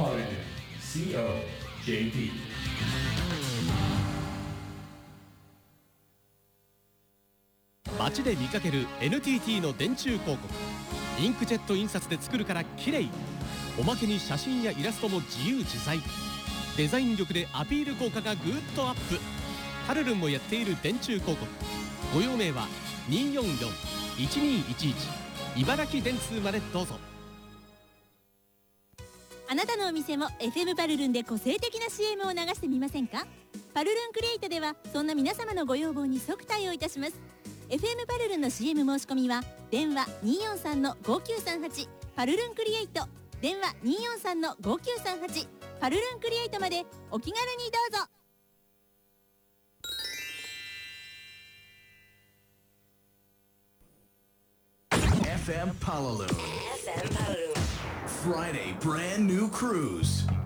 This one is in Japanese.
Paladin COJP。 街で見かける NTT の電柱広告。インクジェット印刷で作るから綺麗。おまけに写真やイラストも自由自在。デザイン力でアピール効果がぐーっとアップ。パルルンもやっている電柱広告。ご用命は244-1211茨城電通までどうぞ。 あなたのお店も FM パルルンで個性的な CM を流してみませんか？パルルンクリエイトではそんな皆様のご要望に即対応いたします。 FM パルルンの CM 申し込みは電話243-5938パルルンクリエイト、電話243-5938パルルンクリエイトまでお気軽にどうぞ。 FM Palalu. FM Palalu. Friday brand new cruise.